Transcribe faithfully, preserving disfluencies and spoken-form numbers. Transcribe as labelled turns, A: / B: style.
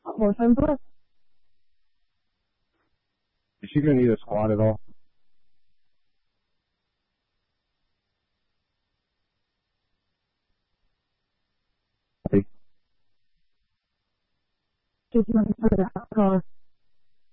A: Horse input?
B: Is she going to need a squat at all?
A: Just let me put it out car.